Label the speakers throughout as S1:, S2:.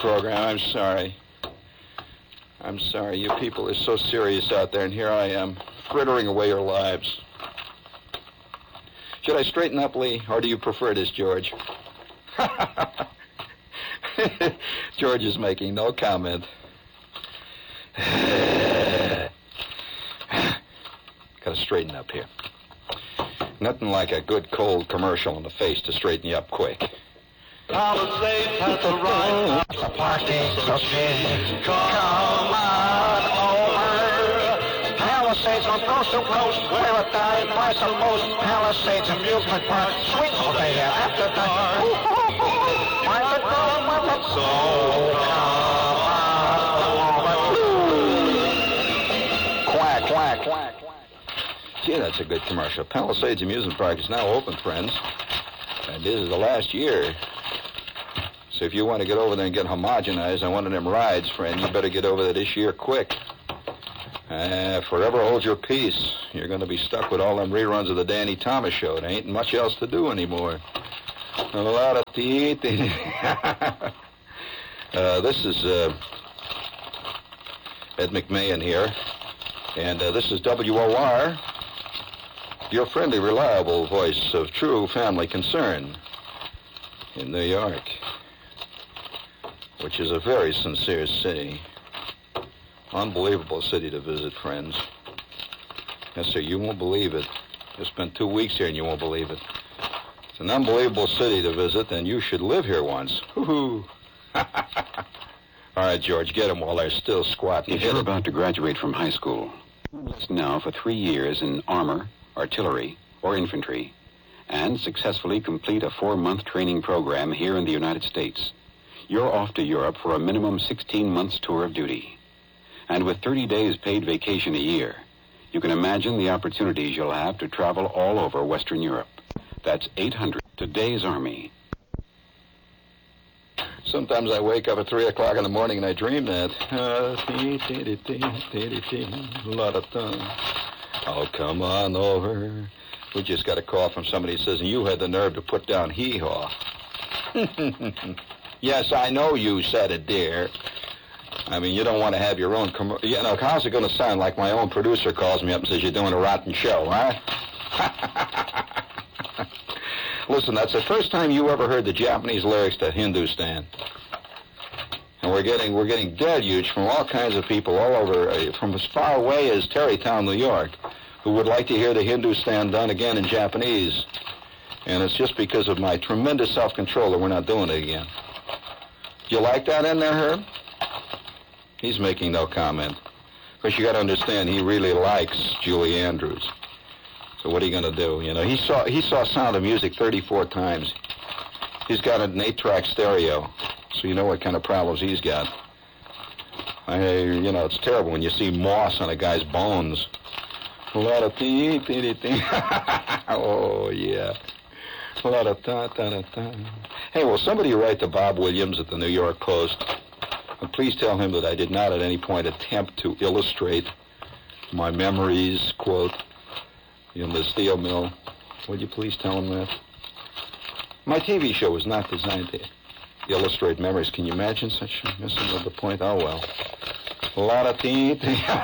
S1: program. I'm sorry. I'm sorry. You people are so serious out there, and here I am, frittering away your lives. Should I straighten up, Lee, or do you prefer this, George? George is making no comment. Gotta straighten up here. Nothing like a good cold commercial in the face to straighten you up quick.
S2: Palisades has arrived. The party's so big. Come on over. Palisades on coast to coast, where a dime buys the most. Palisades Amusement Park, swing all day and after dark. Find the drum of it. So come on over. Quack, quack, quack, quack.
S1: Gee, that's a good commercial. Palisades Amusement Park is now open, friends. And this is the last year. So if you want to get over there and get homogenized on one of them rides, friend, you better get over there this year quick. Forever hold your peace. You're going to be stuck with all them reruns of the Danny Thomas Show. There ain't much else to do anymore. A lot of teeth. This is Ed McMahon here. And this is WOR, your friendly, reliable voice of true family concern in New York, which is a very sincere city. Unbelievable city to visit, friends. Yes, sir, you won't believe it. You spent 2 weeks here and you won't believe it. It's an unbelievable city to visit, and you should live here once. Hoo-hoo. All right, George, get them while they're still squatting.
S3: If you're about to graduate from high school, enlist now for 3 years in armor, artillery, or infantry, and successfully complete a 4-month training program here in the United States. You're off to Europe for a minimum 16 months tour of duty. And with 30 days paid vacation a year, you can imagine the opportunities you'll have to travel all over Western Europe. That's 800 Today's Army.
S1: Sometimes I wake up at 3 o'clock in the morning and I dream that. Oh, come on over. We just got a call from somebody who says, you had the nerve to put down hee-haw. Yes, I know you said it, dear. I mean, you don't want to have your own you know, how's it going to sound like my own producer calls me up and says you're doing a rotten show, huh? Listen, that's the first time you ever heard the Japanese lyrics to Hindustan. And we're getting deluge from all kinds of people all over, from as far away as Tarrytown, New York, who would like to hear the Hindustan done again in Japanese. And it's just because of my tremendous self-control that we're not doing it again. You like that in there, Herb? He's making no comment. Of course, you got to understand, he really likes Julie Andrews. So what are you going to do? You know, he saw Sound of Music 34 times. He's got an 8-track stereo, so you know what kind of problems he's got. You know, it's terrible when you see moss on a guy's bones. A lot of oh, yeah. A lot of ta-ta-ta-ta. Hey, will somebody write to Bob Williams at the New York Post? And please tell him that I did not at any point attempt to illustrate my memories, quote, in the steel mill. Would you please tell him that? My TV show was not designed to illustrate memories. Can you imagine such missing of the point? Oh, well. A lot of teeth.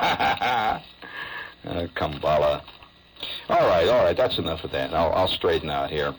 S1: Kambala. All right, that's enough of that. I'll straighten out here.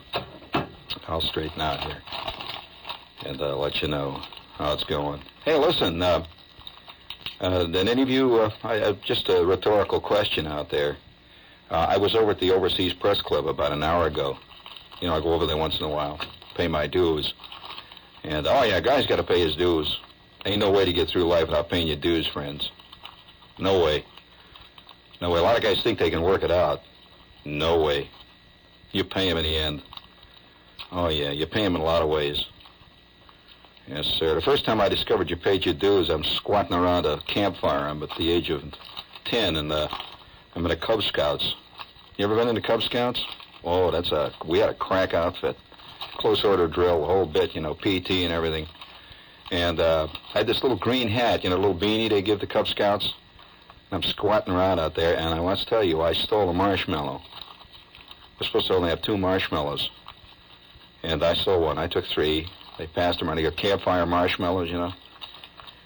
S1: And I'll let you know how it's going. Hey, listen, did any of you, just a rhetorical question out there. I was over at the Overseas Press Club about an hour ago. You know, I go over there once in a while, pay my dues. And, oh, yeah, a guy's got to pay his dues. Ain't no way to get through life without paying your dues, friends. No way. No way. A lot of guys think they can work it out. No way. You pay them in the end. Oh, yeah, you pay them in a lot of ways. Yes, sir. The first time I discovered you paid your dues, I'm squatting around a campfire. I'm at the age of 10, and I'm in the Cub Scouts. You ever been in the Cub Scouts? Oh, we had a crack outfit. Close order drill, the whole bit, you know, PT and everything. And I had this little green hat, you know, little beanie they give the Cub Scouts. And I'm squatting around out there, and I must tell you, I stole a marshmallow. We're supposed to only have 2 marshmallows. And I stole one. I took 3. They passed them around. They got campfire marshmallows, you know.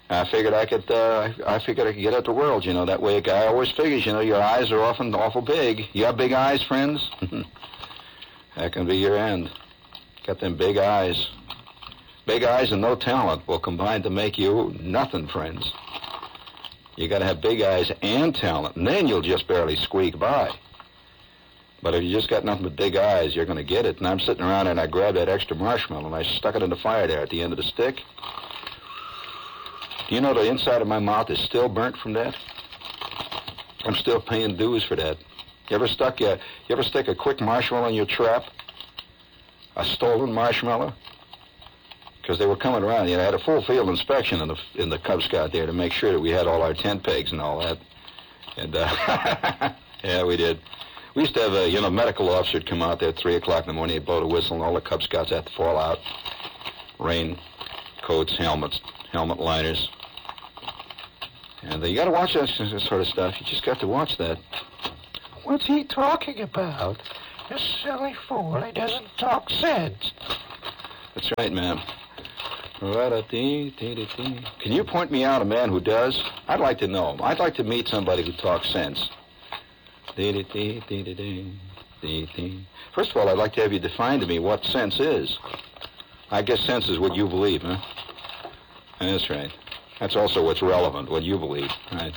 S1: I figured I could get at the world, you know. That way a guy always figures, you know, your eyes are often awful big. You got big eyes, friends? That can be your end. Got them big eyes. Big eyes and no talent will combine to make you nothing, friends. You got to have big eyes and talent, and then you'll just barely squeak by. But if you just got nothing but big eyes, you're going to get it. And I'm sitting around and I grabbed that extra marshmallow and I stuck it in the fire there at the end of the stick. Do you know the inside of my mouth is still burnt from that? I'm still paying dues for that. You ever stick a quick marshmallow in your trap? A stolen marshmallow? Because they were coming around. You know, I had a full field inspection in the Cub Scout there to make sure that we had all our tent pegs and all that. And yeah, we did. We used to have a medical officer come out there at 3 o'clock in the morning. He'd blow the whistle, and all the Cub Scouts had to fall out. Rain coats, helmets, helmet liners. And you got to watch that sort of stuff. You just got to watch that.
S4: What's he talking about? A silly fool. He doesn't talk sense.
S1: That's right, ma'am. Can you point me out a man who does? I'd like to know him. I'd like to meet somebody who talks sense. First of all, I'd like to have you define to me what sense is. I guess sense is what you believe, huh? That's right. That's also what's relevant, what you believe, right?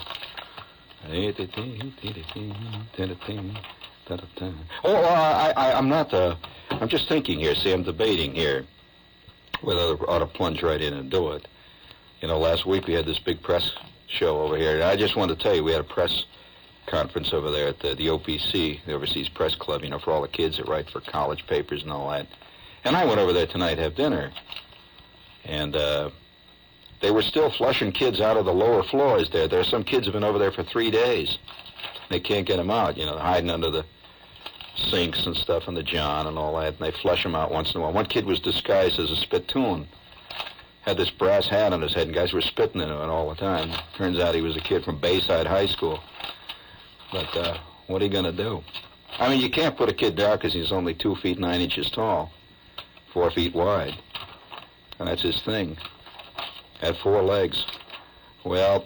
S1: Oh, I'm not. I'm just thinking here. See, I'm debating here whether I ought to plunge right in and do it. You know, last week we had this big press show over here. And I just wanted to tell you, we had a press conference over there at the OPC, the Overseas Press Club, you know, for all the kids that write for college papers and all that. And I went over there tonight to have dinner. And they were still flushing kids out of the lower floors there. There are some kids who have been over there for 3 days. They can't get them out, you know, hiding under the sinks and stuff in the john and all that, and they flush them out once in a while. One kid was disguised as a spittoon. Had this brass hat on his head, and guys were spitting in him all the time. Turns out he was a kid from Bayside High School. But what are you going to do? I mean, you can't put a kid down because he's only 2 feet 9 inches tall, 4 feet wide. And that's his thing. Had 4 legs. Well,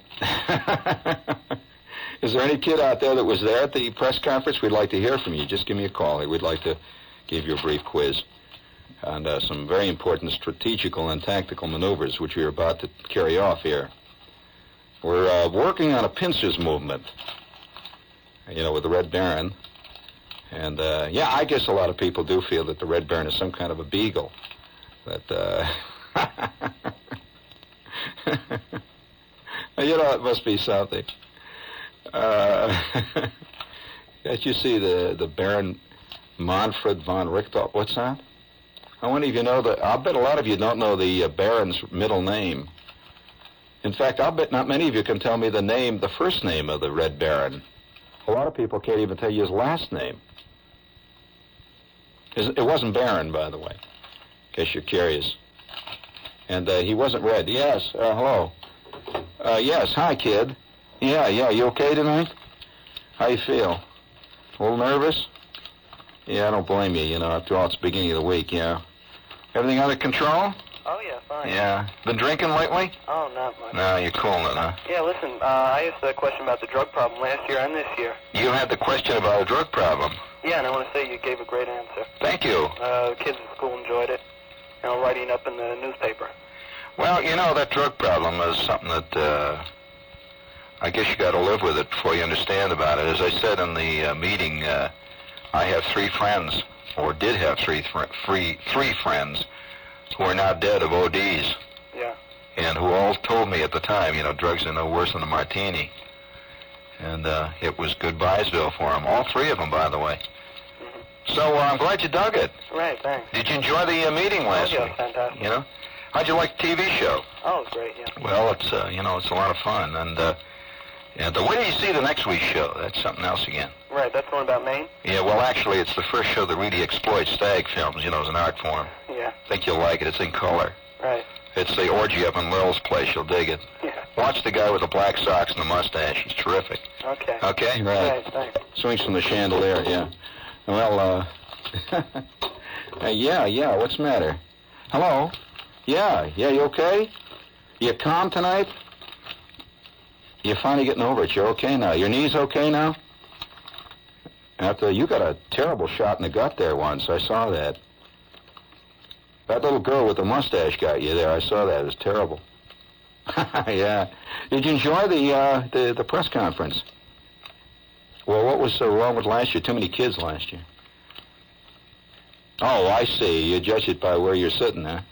S1: is there any kid out there that was there at the press conference? We'd like to hear from you. Just give me a call. We'd like to give you a brief quiz on some very important strategical and tactical maneuvers which we're about to carry off here. We're working on a pincers movement, you know, with the Red Baron. And, yeah, I guess a lot of people do feel that the Red Baron is some kind of a beagle. That, you know, it must be something. Can't you see the Baron Manfred von Richthofen? What's that? I wonder if you know that. I'll bet a lot of you don't know the Baron's middle name. In fact, I'll bet not many of you can tell me the first name of the Red Baron. A lot of people can't even tell you his last name. It wasn't Baron, by the way, in case you're curious. And he wasn't red. Yes, hello. Yes, hi, kid. Yeah, you okay tonight? How you feel? A little nervous? Yeah, I don't blame you, you know, after all, it's the beginning of the week, yeah. Everything under control?
S5: Oh, yeah, fine.
S1: Yeah. Been drinking lately?
S5: Oh, not much.
S1: No, you're cooling it, huh?
S5: Yeah, listen, I asked a question about the drug problem last year and this year.
S1: You had the question about a drug problem.
S5: Yeah, and I want to say you gave a great answer.
S1: Thank you.
S5: Kids at school enjoyed it. You know, writing up in the newspaper.
S1: Well, you know, that drug problem is something that, I guess you got to live with it before you understand about it. As I said in the meeting, I have 3 friends, or did have three friends, who are now dead of ODs.
S5: Yeah.
S1: And who all told me at the time, you know, drugs are no worse than a martini. And it was goodbyesville for them. All 3 of them, by the way. Mm-hmm. So I'm glad you dug it.
S5: Right, thanks.
S1: Did you enjoy the meeting last week?
S5: Yeah, fantastic.
S1: You know? How'd you like the TV show?
S5: Oh, it was great, yeah.
S1: Well, it's, you know, it's a lot of fun. And when do you see the next week's show? That's something else again.
S5: Right, that's the one about Maine?
S1: Yeah, well, actually, it's the first show that really exploits stag films, you know, as an art form.
S5: Yeah.
S1: I think you'll like it. It's in color.
S5: Right.
S1: It's the orgy up in Lil's place. You'll dig it.
S5: Yeah.
S1: Watch the guy with the black socks and the mustache. He's terrific.
S5: Okay.
S1: Okay? Right.
S5: Thanks.
S1: Swings from the chandelier, yeah. Well, yeah, what's the matter? Hello? Yeah, you okay? You calm tonight? You're finally getting over it. You're okay now. Your knee's okay now? After you got a terrible shot in the gut there once. I saw that. That little girl with the mustache got you there. I saw that. It was terrible. Yeah. Did you enjoy the press conference? Well, what was so wrong with last year? Too many kids last year. Oh, I see. You judge it by where you're sitting there.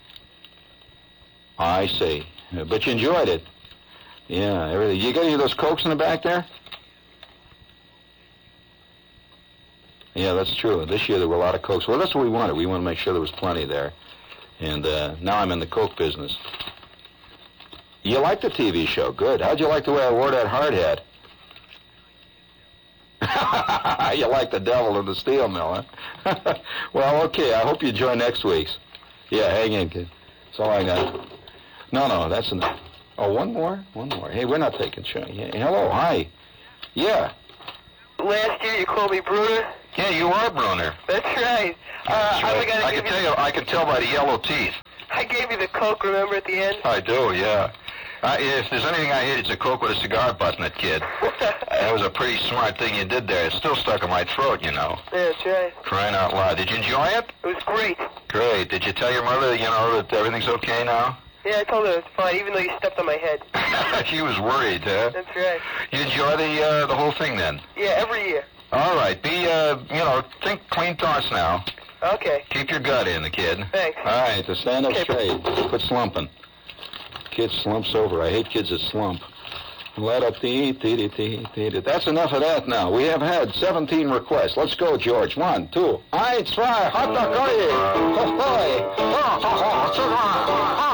S1: I see. But you enjoyed it. Yeah, everything. You got any of those Cokes in the back there? Yeah, that's true. This year there were a lot of Cokes. Well, that's what we wanted. We wanted to make sure there was plenty there. And now I'm in the Coke business. You like the TV show? Good. How'd you like the way I wore that hard hat? You like the devil in the steel mill, huh? Well, okay. I hope you join next week's. Yeah, hang in, kid. That's all I got. No, that's enough. Oh, one more? One more. Hey, we're not taking show. Yeah, hello, hi. Yeah.
S5: Last year you called me Bruner.
S1: Yeah, you are Bruner.
S5: That's right.
S1: I can tell by the yellow teeth.
S5: I gave you the Coke, remember, at the end?
S1: I do, yeah. If there's anything I hate, it's a Coke with a cigar button, it, kid. That was a pretty smart thing you did there. It's still stuck in my throat, you know.
S5: Yeah, that's right.
S1: Crying out loud. Did you enjoy it?
S5: It was great.
S1: Great. Did you tell your mother, you know, that everything's okay now?
S5: Yeah, I told her it was fine, even though you stepped on my head.
S1: She was worried, huh?
S5: That's right.
S1: You enjoy the whole thing, then?
S5: Yeah, every year.
S1: All right. Think clean thoughts now.
S5: Okay.
S1: Keep your gut in, the kid.
S5: Thanks.
S1: All right, to stand up straight. Quit slumping. Kid slumps over. I hate kids that slump. Let up the That's enough of that now. We have had 17 requests. Let's go, George. 1, 2. 1, 2, hot dog.